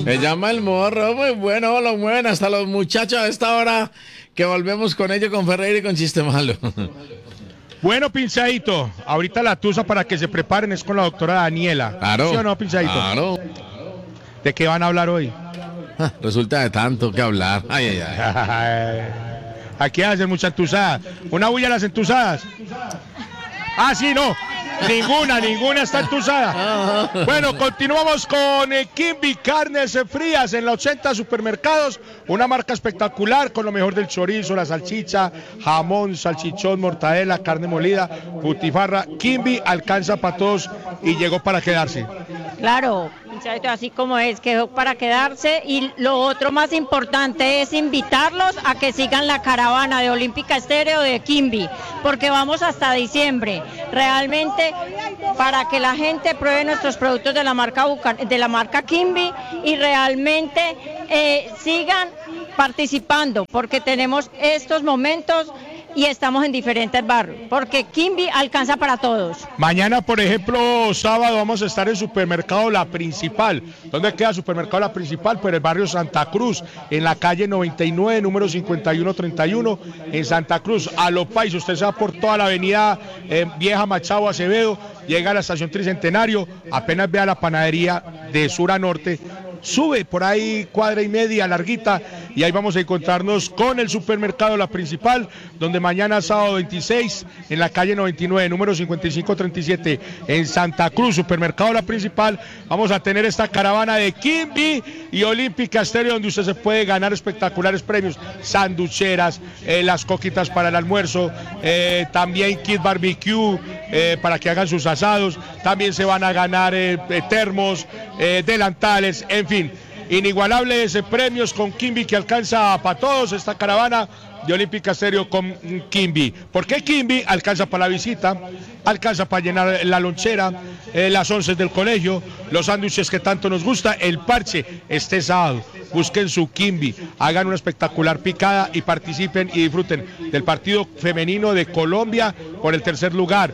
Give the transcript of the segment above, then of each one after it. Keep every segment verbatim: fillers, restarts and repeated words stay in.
Me llama el morro, muy bueno, lo mueven hasta los muchachos a esta hora que volvemos con ellos, con Ferreira y con Chiste Malo. Bueno, Pinzadito, ahorita la tusa para que se preparen es con la doctora Daniela. Claro. ¿Sí o no, Pinzadito? Claro. ¿De qué van a hablar hoy? Ah, resulta de tanto que hablar. Ay, ay, ay. Aquí hacen mucha entusada. Una bulla a las entusadas. Ah, sí, no. Ninguna, ninguna está entusada. Bueno, continuamos con eh, Kimby Carnes Frías en la ochenta Supermercados. Una marca espectacular con lo mejor del chorizo, la salchicha, jamón, salchichón, mortadela, carne molida, butifarra. Kimby alcanza para todos y llegó para quedarse. Claro, así como es, quedó para quedarse. Y lo otro más importante es invitarlos a que sigan la caravana de Olímpica Estéreo de Kimby, porque vamos hasta diciembre. Realmente para que la gente pruebe nuestros productos de la marca Bucan- de la marca Kimby y realmente eh, sigan participando, porque tenemos estos momentos y estamos en diferentes barrios, porque Kimby alcanza para todos. Mañana, por ejemplo, sábado, vamos a estar en Supermercado La Principal. ¿Dónde queda Supermercado La Principal? Pues el barrio Santa Cruz, en la calle noventa y nueve, número cincuenta y uno treinta y uno, en Santa Cruz, a lo país. Usted se va por toda la avenida eh, Vieja Machado Acevedo, llega a la estación Tricentenario, apenas vea la panadería de sur a norte, sube por ahí cuadra y media, larguita, y ahí vamos a encontrarnos con el Supermercado La Principal, donde mañana sábado veintiséis, en la calle noventa y nueve, número cincuenta y cinco treinta y siete, en Santa Cruz, Supermercado La Principal, vamos a tener esta caravana de Kimby y Olímpica Estéreo, donde usted se puede ganar espectaculares premios, sanducheras, eh, las coquitas para el almuerzo, eh, también kit barbecue, eh, para que hagan sus asados, también se van a ganar eh, eh, termos, eh, delantales, en fin, inigualables eh, premios con Kimby que alcanza para todos esta caravana de Olímpica Estéreo con Kimby. ¿Por qué Kimby? Alcanza para la visita, alcanza para llenar la lonchera, eh, las once del colegio, los sándwiches que tanto nos gusta, el parche este sábado. Busquen su Kimby, hagan una espectacular picada y participen y disfruten del partido femenino de Colombia por el tercer lugar,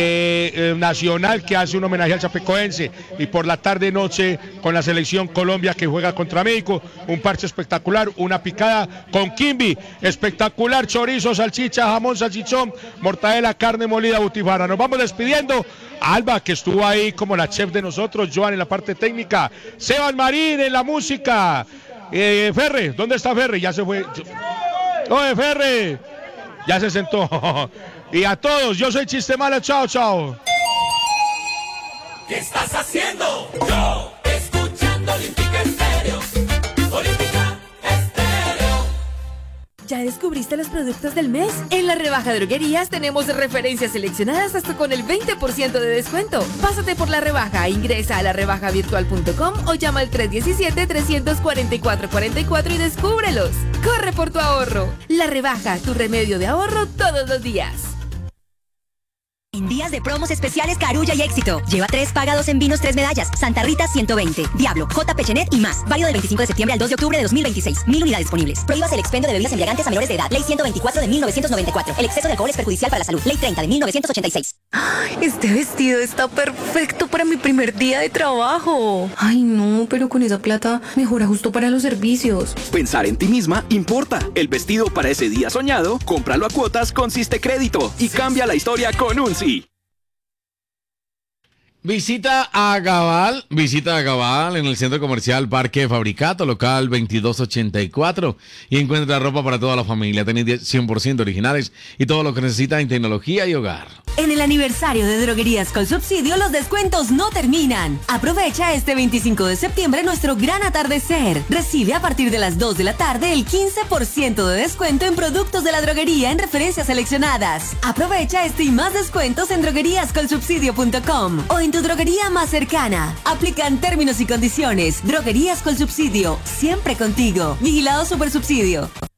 de eh, Nacional que hace un homenaje al chapecoense, y por la tarde noche con la selección Colombia que juega contra México, un parche espectacular, una picada con Kimby, espectacular, chorizo, salchicha, jamón, salchichón, mortadela, carne molida, butifarra. Nos vamos despidiendo. Alba, que estuvo ahí como la chef de nosotros, Joan en la parte técnica, Seban Marín en la música, eh, Ferre, ¿dónde está Ferre? Ya se fue. Oye, Ferre, ya se sentó. Y a todos, yo soy Chiste Malo, chao, chao. ¿Qué estás haciendo? Yo, escuchando Olímpica Estéreo. Olímpica Estéreo. ¿Ya descubriste los productos del mes? En la rebaja Droguerías tenemos referencias seleccionadas hasta con el veinte por ciento de descuento. Pásate por la rebaja, ingresa a la rebaja virtual punto com o llama al tres uno siete, tres cuatro cuatro, cuatro cuatro y descúbrelos. Corre por tu ahorro. La rebaja, tu remedio de ahorro todos los días. En días de promos especiales Carulla y Éxito. Lleva tres, paga dos en vinos, tres medallas. Santa Rita ciento veinte. Diablo, J. Pechenet y más. Válido del veinticinco de septiembre al dos de octubre de dos mil veintiséis. Mil unidades disponibles. Prohíbas el expendio de bebidas embriagantes a menores de edad. Ley ciento veinticuatro de mil novecientos noventa y cuatro. El exceso de alcohol es perjudicial para la salud. Ley treinta de mil novecientos ochenta y seis. Este vestido está perfecto para mi primer día de trabajo. Ay, no, pero con esa plata mejora justo para los servicios. Pensar en ti misma importa. El vestido para ese día soñado, cómpralo a cuotas con Siste Crédito y cambia la historia con un sí. Visita a Gabal, visita a Gabal en el Centro Comercial Parque Fabricato, local veintidós ochenta y cuatro, y encuentra ropa para toda la familia. Tenéis cien por ciento originales y todo lo que necesita en tecnología y hogar. En el aniversario de Droguerías con Subsidio, los descuentos no terminan. Aprovecha este veinticinco de septiembre nuestro gran atardecer. Recibe a partir de las dos de la tarde el quince por ciento de descuento en productos de la droguería en referencias seleccionadas. Aprovecha este y más descuentos en droguerías con subsidio punto com o en tu droguería más cercana. Aplican términos y condiciones. Droguerías con Subsidio, siempre contigo. Vigilado Supersubsidio.